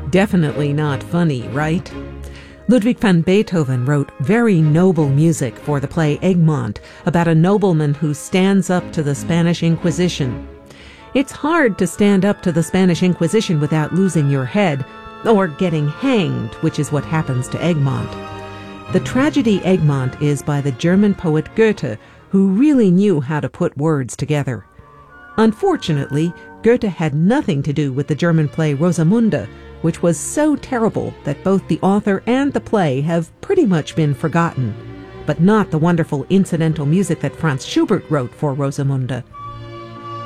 Definitely not funny, right? Ludwig van Beethoven wrote very noble music for the play Egmont, about a nobleman who stands up to the Spanish Inquisition. It's hard to stand up to the Spanish Inquisition without losing your head, or getting hanged, which is what happens to Egmont. The tragedy Egmont is by the German poet Goethe, who really knew how to put words together. Unfortunately, Goethe had nothing to do with the German play Rosamunde, which was so terrible that both the author and the play have pretty much been forgotten, but not the wonderful incidental music that Franz Schubert wrote for Rosamunde.